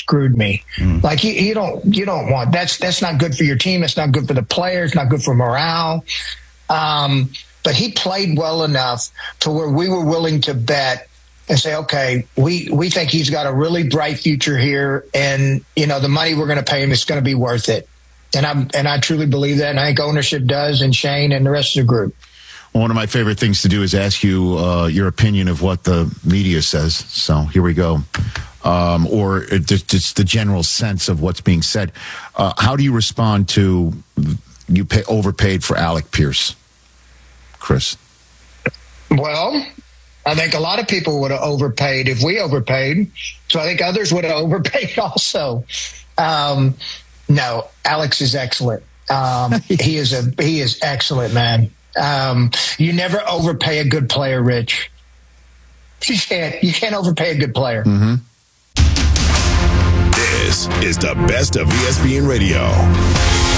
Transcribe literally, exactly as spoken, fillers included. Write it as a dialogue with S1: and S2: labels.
S1: screwed me. Mm. Like you, you don't, you don't want that's that's not good for your team. It's not good for the players. Not good for morale. Um, but he played well enough to where we were willing to bet and say, okay, we we think he's got a really bright future here, and you know the money we're going to pay him is going to be worth it. And I and I truly believe that, and I think ownership does, and Shane and the rest of the group.
S2: One of my favorite things to do is ask you uh, your opinion of what the media says. So here we go. Um, or just, just the general sense of what's being said. Uh, how do you respond to you pay overpaid for Alec Pierce, Chris?
S1: Well, I think a lot of people would have overpaid if we overpaid. So I think others would have overpaid also. Um, no, Alex is excellent. Um, he is a he is excellent, man. Um, you never overpay a good player, Rich. You can't. You can't overpay a good player.
S2: Mm-hmm.
S3: This is the best of E S P N Radio.